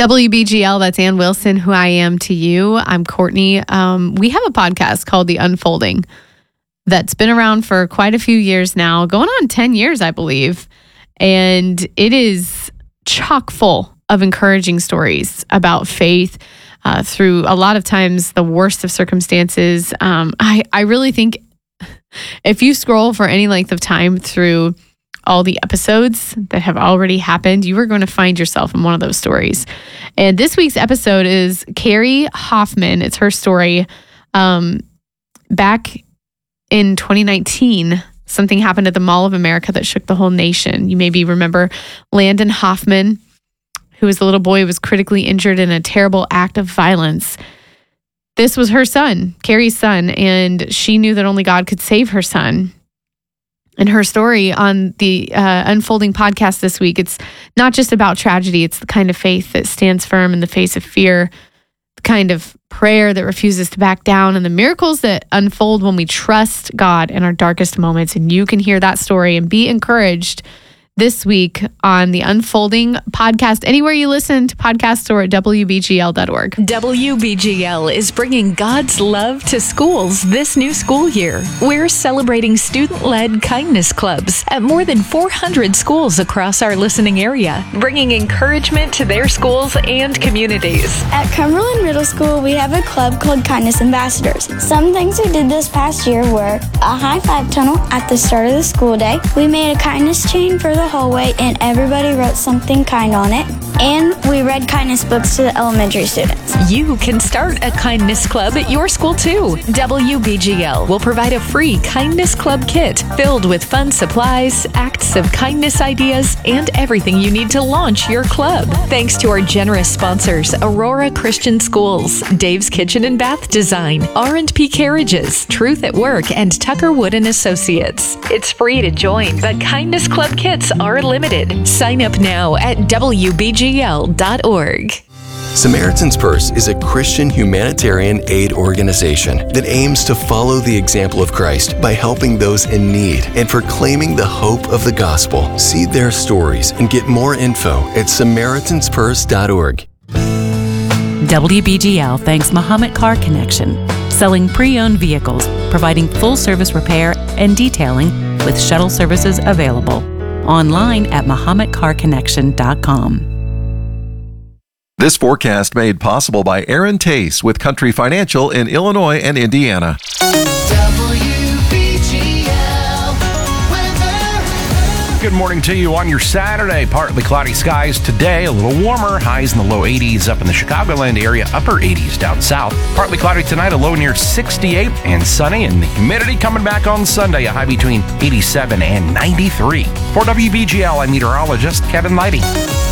WBGL, that's Ann Wilson, who I am to you. I'm Courtney. We have a podcast called The Unfolding that's been around for quite a few years now, going on 10 years, I believe. And it is chock full of encouraging stories about faith through a lot of times the worst of circumstances. I really think if you scroll for any length of time through all the episodes that have already happened, you are going to find yourself in one of those stories. And this week's episode is Carrie Hoffman. It's her story. Back in 2019, something happened at the Mall of America that shook the whole nation. You maybe remember Landon Hoffman, who was a little boy, was critically injured in a terrible act of violence. This was her son, Carrie's son, and she knew that only God could save her son. And her story on the Unfolding podcast this week, it's not just about tragedy. It's the kind of faith that stands firm in the face of fear, the kind of prayer that refuses to back down, and the miracles that unfold when we trust God in our darkest moments. And you can hear that story and be encouraged this week on the Unfolding podcast, anywhere you listen to podcasts or at WBGL.org. WBGL is bringing God's love to schools this new school year. We're celebrating student-led kindness clubs at more than 400 schools across our listening area, bringing encouragement to their schools and communities. At Cumberland Middle School, we have a club called Kindness Ambassadors. Some things we did this past year were a high five tunnel at the start of the school day. We made a kindness chain for the hallway and everybody wrote something kind on it. And we read kindness books to the elementary students. You can start a kindness club at your school too. WBGL will provide a free kindness club kit filled with fun supplies, acts of kindness ideas, and everything you need to launch your club. Thanks to our generous sponsors, Aurora Christian Schools, Dave's Kitchen and Bath Design, R&P Carriages, Truth at Work, and Tucker Wood and Associates. It's free to join, but kindness club kits are limited. Sign up now at WBGL.org. Samaritan's Purse is a Christian humanitarian aid organization that aims to follow the example of Christ by helping those in need and proclaiming the hope of the gospel. See their stories and get more info at SamaritansPurse.org. WBGL thanks Muhammad Car Connection, selling pre-owned vehicles, providing full-service repair and detailing with shuttle services available. Online at MuhammadCarConnection.com. This forecast made possible by Aaron Tace with Country Financial in Illinois and Indiana. Good morning to you on your Saturday. Partly cloudy skies today, a little warmer, highs in the low 80s up in the Chicagoland area, upper 80s down south. Partly cloudy tonight, a low near 68 and sunny, and the humidity coming back on Sunday, a high between 87 and 93. For WBGL, I'm meteorologist Kevin Leidy.